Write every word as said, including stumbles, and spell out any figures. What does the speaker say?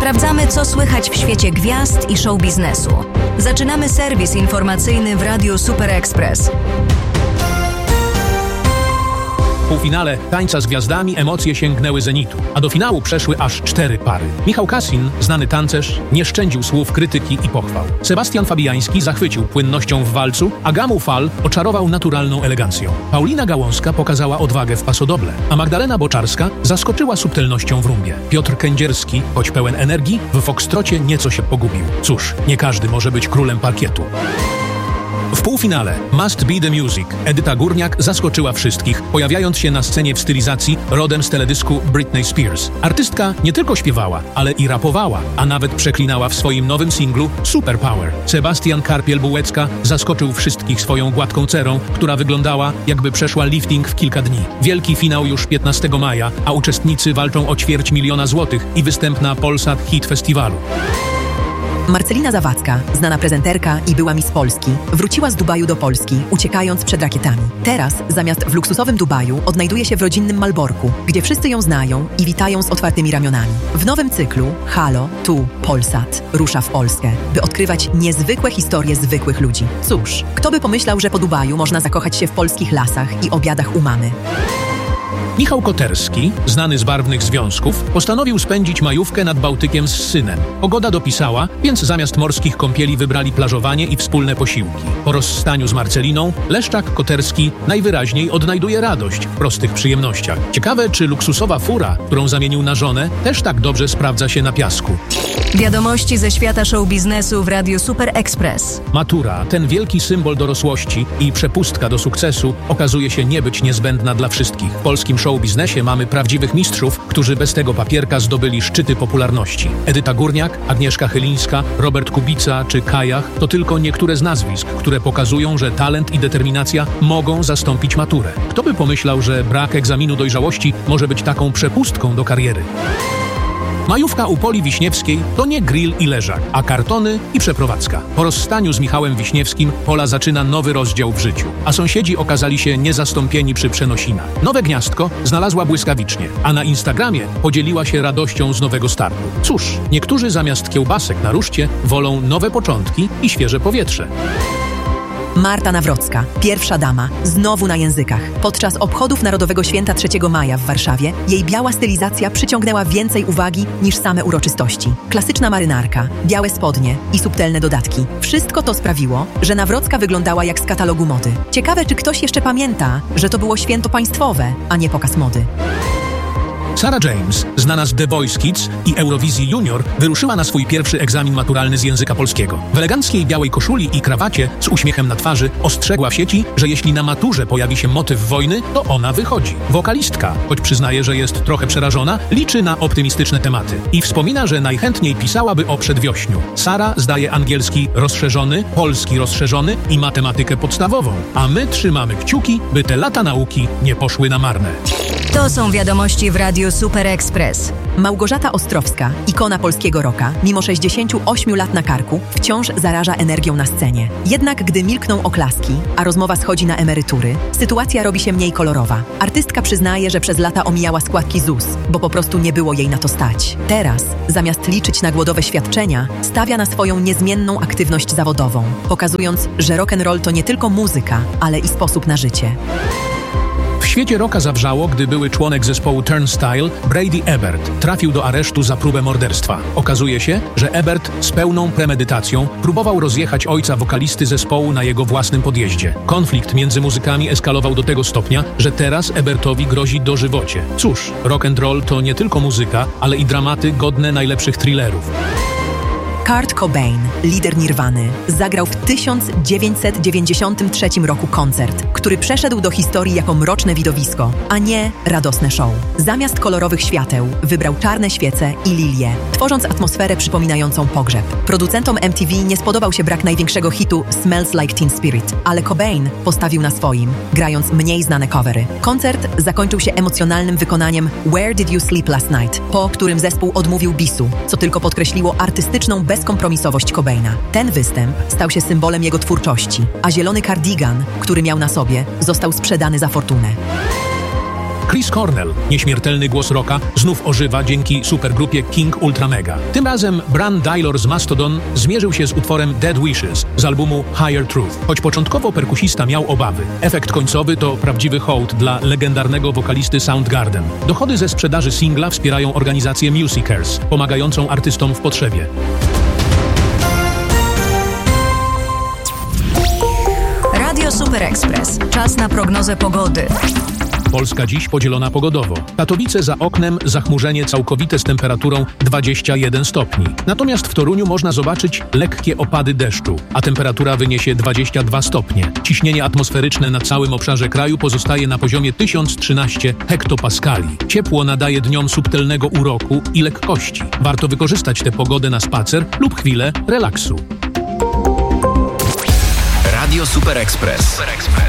Sprawdzamy, co słychać w świecie gwiazd i show biznesu. Zaczynamy serwis informacyjny w Radiu Super Express. W półfinale Tańca z Gwiazdami emocje sięgnęły zenitu, a do finału przeszły aż cztery pary. Michał Kasin, znany tancerz, nie szczędził słów krytyki i pochwał. Sebastian Fabijański zachwycił płynnością w walcu, a Gamu Fal oczarował naturalną elegancją. Paulina Gałązka pokazała odwagę w pasodoble, a Magdalena Boczarska zaskoczyła subtelnością w rumbie. Piotr Kędzierski, choć pełen energii, w foxtrocie nieco się pogubił. Cóż, nie każdy może być królem parkietu. W półfinale Must Be The Music Edyta Górniak zaskoczyła wszystkich, pojawiając się na scenie w stylizacji rodem z teledysku Britney Spears. Artystka nie tylko śpiewała, ale i rapowała, a nawet przeklinała w swoim nowym singlu Superpower. Sebastian Karpiel-Bułecka zaskoczył wszystkich swoją gładką cerą, która wyglądała, jakby przeszła lifting w kilka dni. Wielki finał już piętnastego maja, a uczestnicy walczą o ćwierć miliona złotych i występ na Polsat Hit Festiwalu. Marcelina Zawadzka, znana prezenterka i była Miss Polski, wróciła z Dubaju do Polski, uciekając przed rakietami. Teraz, zamiast w luksusowym Dubaju, odnajduje się w rodzinnym Malborku, gdzie wszyscy ją znają i witają z otwartymi ramionami. W nowym cyklu Halo, tu, Polsat rusza w Polskę, by odkrywać niezwykłe historie zwykłych ludzi. Cóż, kto by pomyślał, że po Dubaju można zakochać się w polskich lasach i obiadach u mamy? Michał Koterski, znany z barwnych związków, postanowił spędzić majówkę nad Bałtykiem z synem. Pogoda dopisała, więc zamiast morskich kąpieli wybrali plażowanie i wspólne posiłki. Po rozstaniu z Marceliną, Leszczak Koterski najwyraźniej odnajduje radość w prostych przyjemnościach. Ciekawe, czy luksusowa fura, którą zamienił na żonę, też tak dobrze sprawdza się na piasku. Wiadomości ze świata show biznesu w Radiu Super Express. Matura, ten wielki symbol dorosłości i przepustka do sukcesu, okazuje się nie być niezbędna dla wszystkich. W polskim show biznesie mamy prawdziwych mistrzów, którzy bez tego papierka zdobyli szczyty popularności. Edyta Górniak, Agnieszka Chylińska, Robert Kubica czy Kajach to tylko niektóre z nazwisk, które pokazują, że talent i determinacja mogą zastąpić maturę. Kto by pomyślał, że brak egzaminu dojrzałości może być taką przepustką do kariery? Majówka u Poli Wiśniewskiej to nie grill i leżak, a kartony i przeprowadzka. Po rozstaniu z Michałem Wiśniewskim Pola zaczyna nowy rozdział w życiu, a sąsiedzi okazali się niezastąpieni przy przenosinach. Nowe gniazdko znalazła błyskawicznie, a na Instagramie podzieliła się radością z nowego startu. Cóż, niektórzy zamiast kiełbasek na ruszcie wolą nowe początki i świeże powietrze. Marta Nawrocka, pierwsza dama, znowu na językach. Podczas obchodów Narodowego Święta trzeciego maja w Warszawie jej biała stylizacja przyciągnęła więcej uwagi niż same uroczystości. Klasyczna marynarka, białe spodnie i subtelne dodatki. Wszystko to sprawiło, że Nawrocka wyglądała jak z katalogu mody. Ciekawe, czy ktoś jeszcze pamięta, że to było święto państwowe, a nie pokaz mody. Sarah James, znana z The Voice Kids i Eurowizji Junior, wyruszyła na swój pierwszy egzamin maturalny z języka polskiego. W eleganckiej białej koszuli i krawacie z uśmiechem na twarzy ostrzegła w sieci, że jeśli na maturze pojawi się motyw wojny, to ona wychodzi. Wokalistka, choć przyznaje, że jest trochę przerażona, liczy na optymistyczne tematy i wspomina, że najchętniej pisałaby o przedwiośniu. Sara zdaje angielski rozszerzony, polski rozszerzony i matematykę podstawową, a my trzymamy kciuki, by te lata nauki nie poszły na marne. To są wiadomości w Radiu Super Express. Małgorzata Ostrowska, ikona polskiego rocka, mimo sześćdziesięciu ośmiu lat na karku, wciąż zaraża energią na scenie. Jednak gdy milkną oklaski, a rozmowa schodzi na emerytury, sytuacja robi się mniej kolorowa. Artystka przyznaje, że przez lata omijała składki Z U S, bo po prostu nie było jej na to stać. Teraz, zamiast liczyć na głodowe świadczenia, stawia na swoją niezmienną aktywność zawodową, pokazując, że rock'n'roll to nie tylko muzyka, ale i sposób na życie. W świecie rocka zawrzało, gdy były członek zespołu Turnstile, Brady Ebert, trafił do aresztu za próbę morderstwa. Okazuje się, że Ebert z pełną premedytacją próbował rozjechać ojca wokalisty zespołu na jego własnym podjeździe. Konflikt między muzykami eskalował do tego stopnia, że teraz Ebertowi grozi dożywocie. Cóż, rock and roll to nie tylko muzyka, ale i dramaty godne najlepszych thrillerów. Kurt Cobain, lider Nirwany, zagrał w tysiąc dziewięćset dziewięćdziesiątym trzecim roku koncert, który przeszedł do historii jako mroczne widowisko, a nie radosne show. Zamiast kolorowych świateł wybrał czarne świece i lilie, tworząc atmosferę przypominającą pogrzeb. Producentom M T V nie spodobał się brak największego hitu Smells Like Teen Spirit, ale Cobain postawił na swoim, grając mniej znane covery. Koncert zakończył się emocjonalnym wykonaniem Where Did You Sleep Last Night, po którym zespół odmówił bisu, co tylko podkreśliło artystyczną bezkompromisowość Cobaina. Ten występ stał się symbolem jego twórczości, a zielony kardigan, który miał na sobie, został sprzedany za fortunę. Chris Cornell, nieśmiertelny głos rocka, znów ożywa dzięki supergrupie King Ultra Mega. Tym razem Bran Dylor z Mastodon zmierzył się z utworem Dead Wishes z albumu Higher Truth. Choć początkowo perkusista miał obawy, efekt końcowy to prawdziwy hołd dla legendarnego wokalisty Soundgarden. Dochody ze sprzedaży singla wspierają organizację Musicares, pomagającą artystom w potrzebie. Radio Super Express. Czas na prognozę pogody. Polska dziś podzielona pogodowo. Katowice za oknem, zachmurzenie całkowite z temperaturą dwadzieścia jeden stopni. Natomiast w Toruniu można zobaczyć lekkie opady deszczu, a temperatura wyniesie dwadzieścia dwa stopnie. Ciśnienie atmosferyczne na całym obszarze kraju pozostaje na poziomie tysiąc trzynaście hektopaskali. Ciepło nadaje dniom subtelnego uroku i lekkości. Warto wykorzystać tę pogodę na spacer lub chwilę relaksu. Radio Super Express.